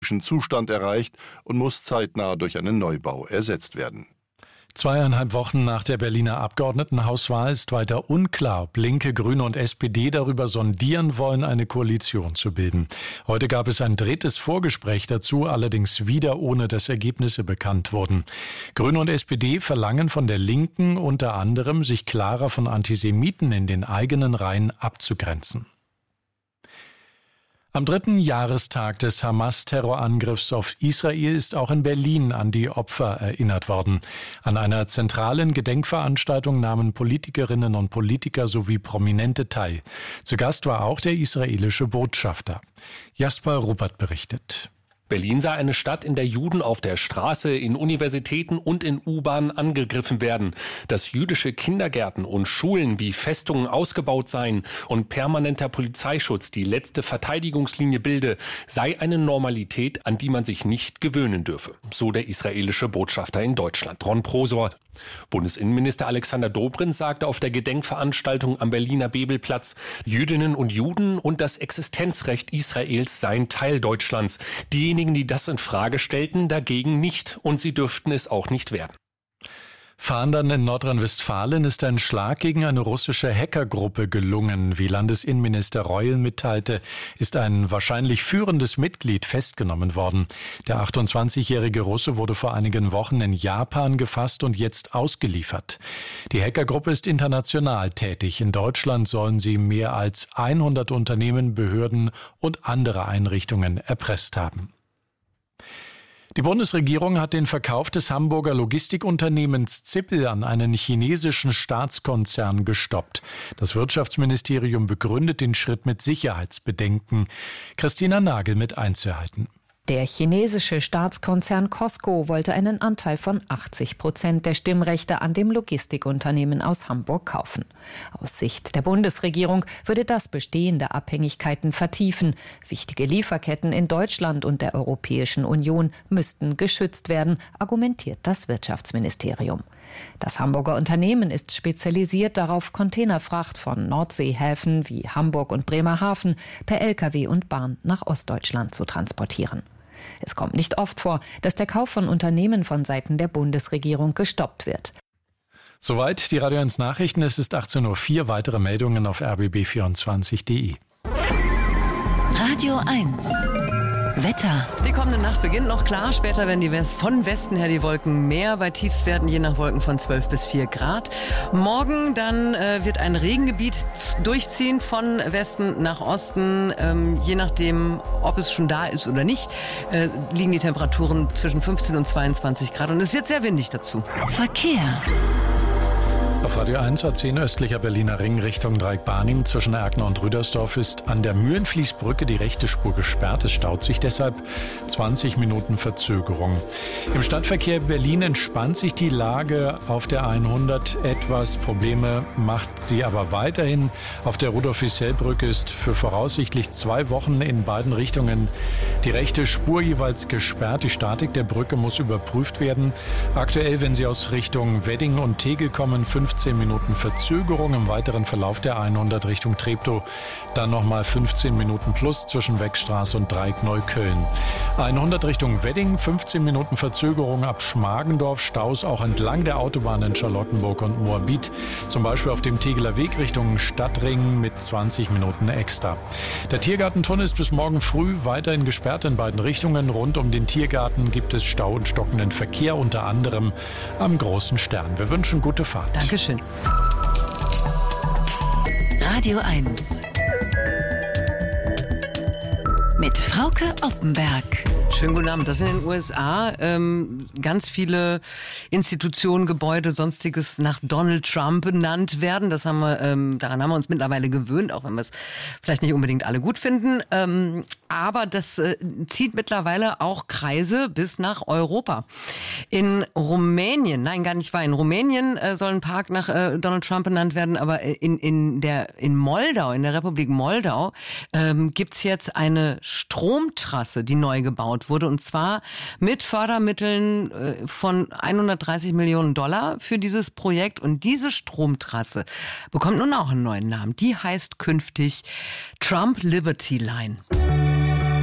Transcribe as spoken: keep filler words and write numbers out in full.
kritischen Zustand erreicht und muss zeitnah durch einen Neubau ersetzt werden. Zweieinhalb Wochen nach der Berliner Abgeordnetenhauswahl ist weiter unklar, ob Linke, Grüne und S P D darüber sondieren wollen, eine Koalition zu bilden. Heute gab es ein drittes Vorgespräch dazu, allerdings wieder ohne dass Ergebnisse bekannt wurden. Grüne und S P D verlangen von der Linken unter anderem, sich klarer von Antisemiten in den eigenen Reihen abzugrenzen. Am dritten Jahrestag des Hamas-Terrorangriffs auf Israel ist auch in Berlin an die Opfer erinnert worden. An einer zentralen Gedenkveranstaltung nahmen Politikerinnen und Politiker sowie Prominente teil. Zu Gast war auch der israelische Botschafter. Jasper Ruppert berichtet. Berlin sei eine Stadt, in der Juden auf der Straße, in Universitäten und in U-Bahnen angegriffen werden, dass jüdische Kindergärten und Schulen wie Festungen ausgebaut seien und permanenter Polizeischutz die letzte Verteidigungslinie bilde, sei eine Normalität, an die man sich nicht gewöhnen dürfe, so der israelische Botschafter in Deutschland, Ron Prosor. Bundesinnenminister Alexander Dobrindt sagte auf der Gedenkveranstaltung am Berliner Bebelplatz, Jüdinnen und Juden und das Existenzrecht Israels seien Teil Deutschlands. Diejenigen, die das in Frage stellten, dagegen nicht, und sie dürften es auch nicht werden. Fahndern in Nordrhein-Westfalen ist ein Schlag gegen eine russische Hackergruppe gelungen. Wie Landesinnenminister Reul mitteilte, ist ein wahrscheinlich führendes Mitglied festgenommen worden. Der achtundzwanzigjährige Russe wurde vor einigen Wochen in Japan gefasst und jetzt ausgeliefert. Die Hackergruppe ist international tätig. In Deutschland sollen sie mehr als hundert Unternehmen, Behörden und andere Einrichtungen erpresst haben. Die Bundesregierung hat den Verkauf des Hamburger Logistikunternehmens Zippel an einen chinesischen Staatskonzern gestoppt. Das Wirtschaftsministerium begründet den Schritt mit Sicherheitsbedenken. Christina Nagel mit Einzelheiten. Der chinesische Staatskonzern Cosco wollte einen Anteil von achtzig Prozent der Stimmrechte an dem Logistikunternehmen aus Hamburg kaufen. Aus Sicht der Bundesregierung würde das bestehende Abhängigkeiten vertiefen. Wichtige Lieferketten in Deutschland und der Europäischen Union müssten geschützt werden, argumentiert das Wirtschaftsministerium. Das Hamburger Unternehmen ist spezialisiert darauf, Containerfracht von Nordseehäfen wie Hamburg und Bremerhaven per L K W und Bahn nach Ostdeutschland zu transportieren. Es kommt nicht oft vor, dass der Kauf von Unternehmen von Seiten der Bundesregierung gestoppt wird. Soweit die Radio eins Nachrichten. Es ist achtzehn Uhr vier. Weitere Meldungen auf r b b vierundzwanzig punkt d e. Radio eins. Wetter. Die kommende Nacht beginnt noch klar. Später werden die West- von Westen her die Wolken mehr. Bei Tiefstwerten je nach Wolken von zwölf bis vier Grad. Morgen dann äh, wird ein Regengebiet durchziehen von Westen nach Osten. Ähm, je nachdem, ob es schon da ist oder nicht, äh, liegen die Temperaturen zwischen fünfzehn und zweiundzwanzig Grad. Und es wird sehr windig dazu. Verkehr. Auf Radio eins A zehn östlicher Berliner Ring Richtung Dreieck-Barnim zwischen Erkner und Rüdersdorf ist an der Mühlenfließbrücke die rechte Spur gesperrt. Es staut sich deshalb zwanzig Minuten Verzögerung. Im Stadtverkehr Berlin entspannt sich die Lage auf der hundert etwas. Probleme macht sie aber weiterhin. Auf der Rudolf-Wiesel-Brücke ist für voraussichtlich zwei Wochen in beiden Richtungen die rechte Spur jeweils gesperrt. Die Statik der Brücke muss überprüft werden. Aktuell, wenn Sie aus Richtung Wedding und Tegel kommen, fünfzehn Minuten Verzögerung. Im weiteren Verlauf der hundert Richtung Treptow dann nochmal fünfzehn Minuten plus zwischen Weckstraße und Dreieck-Neukölln. hundert Richtung Wedding, fünfzehn Minuten Verzögerung ab Schmargendorf. Staus auch entlang der Autobahn in Charlottenburg und Moabit. Zum Beispiel auf dem Tegeler Weg Richtung Stadtring mit zwanzig Minuten extra. Der Tiergartentunnel ist bis morgen früh weiterhin gesperrt in beiden Richtungen. Rund um den Tiergarten gibt es Stau und stockenden Verkehr, unter anderem am Großen Stern. Wir wünschen gute Fahrt. Dankeschön. Radio eins. Mit Frauke Oppenberg. Schönen guten Abend. Das sind in den U S A ähm, ganz viele Institutionen, Gebäude, Sonstiges nach Donald Trump benannt werden. Das haben wir, ähm, daran haben wir uns mittlerweile gewöhnt, auch wenn wir es vielleicht nicht unbedingt alle gut finden. Ähm, aber das äh, zieht mittlerweile auch Kreise bis nach Europa. In Rumänien, nein, gar nicht wahr. In Rumänien äh, soll ein Park nach äh, Donald Trump benannt werden, aber in in der in Moldau, in der Republik Moldau, ähm, gibt's jetzt eine Stromtrasse, die neu gebaut wurde, und zwar mit Fördermitteln äh, von hundertdreißig Millionen Dollar für dieses Projekt. Und diese Stromtrasse bekommt nun auch einen neuen Namen. Die heißt künftig Trump Liberty Line.